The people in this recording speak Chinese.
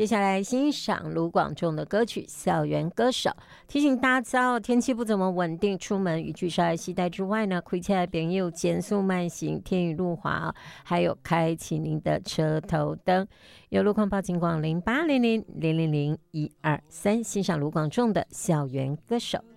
接下来欣赏卢广仲的歌曲《校园歌手》。提醒大家，天气不怎么稳定，出门雨具稍微携带之外呢，开车的朋友减速慢行，天雨路滑还有开启您的车头灯。有路况报警广0800000123，欣赏卢广仲的《校园歌手》。